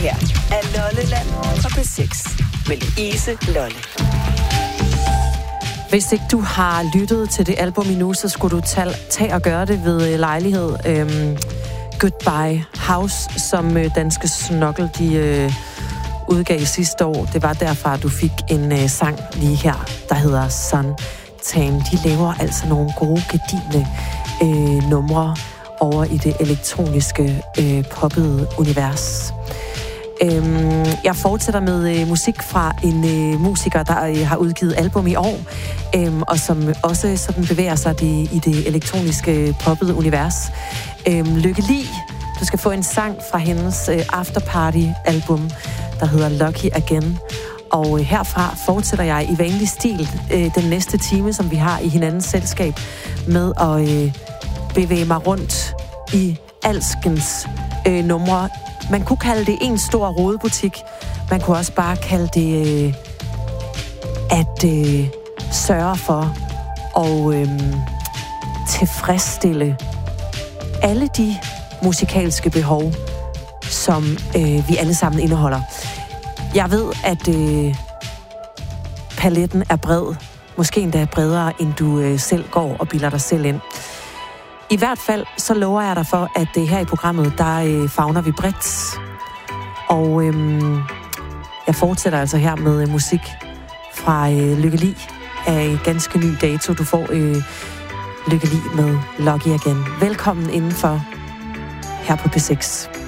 her er Lolleland på P6 med Louise Lolle. Hvis ikke du har lyttet til det album endnu, så skulle du tage og gøre det ved lejlighed. Goodbye House, som Danske Snokkel, de udgav sidste år. Det var derfra, du fik en sang lige her, der hedder Suntan. De laver altså nogle gode, gedigne numre over i det elektroniske poppede univers. Jeg fortsætter med musik fra en musiker, der har udgivet album i år, og som også sådan bevæger sig i det elektroniske poppede univers. Lykke Li, du skal få en sang fra hendes Afterparty-album, der hedder Lucky Again. Og herfra fortsætter jeg i vanlig stil den næste time, som vi har i hinandens selskab, med at bevæge mig rundt i alskens numre. Man kunne kalde det en stor rodebutik. Man kunne også bare kalde det at sørge for at tilfredsstille alle de musikalske behov, som vi alle sammen indeholder. Jeg ved, at paletten er bred. Måske endda bredere, end du selv går og bilder dig selv ind. I hvert fald så lover jeg dig for, at her i programmet, der favner vi bredt. Og jeg fortsætter altså her med musik fra Lykke Li af ganske ny dato. Du får Lykke Li med Lucky Again. Velkommen indenfor her på P6.